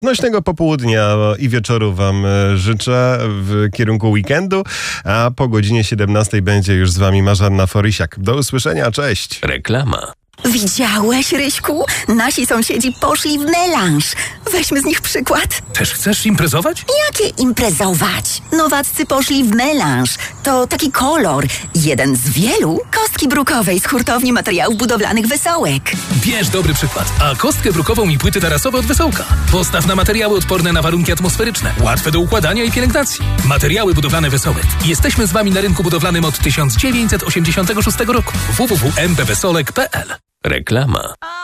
Nośnego popołudnia i wieczoru wam życzę w kierunku weekendu, a po godzinie 17 będzie już z wami Marzanna Forysiak. Do usłyszenia, cześć! Reklama. Widziałeś, Ryśku? Nasi sąsiedzi poszli w melanż. Weźmy z nich przykład. Też chcesz imprezować? Jakie imprezować? Nowaccy poszli w melanż. To taki kolor. Jeden z wielu. Kostki brukowej z hurtowni materiałów budowlanych Wesołek. Bierz dobry przykład. A kostkę brukową i płyty tarasowe od Wesołka. Postaw na materiały odporne na warunki atmosferyczne. Łatwe do układania i pielęgnacji. Materiały budowlane Wesołek. Jesteśmy z wami na rynku budowlanym od 1986 roku. www.mpwesolek.pl. Reklama.